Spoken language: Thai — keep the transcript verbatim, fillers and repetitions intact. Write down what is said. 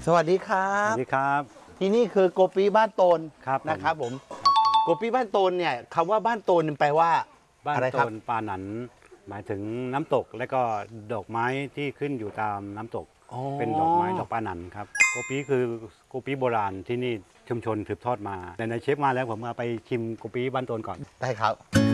สวัสดีครับสวัสดีครับที่นี่คือโกปีบ้านโตนครับนะครับผมโกปีบ้านโตนเนี่ยคำว่าบ้านโตนแปลว่าบ้านอะไรโตครับนปาหนันหมายถึงน้ำตกและก็ดอกไม้ที่ขึ้นอยู่ตามน้ำตกอ๋อเป็นดอกไม้ดอกปาหนันครับโกปีคือโกปีโบราณที่นี่ชุมชนสืบทอดมาในในเชฟมาแล้วผมมาไปชิมโกปีบ้านโตนก่อนได้ครับ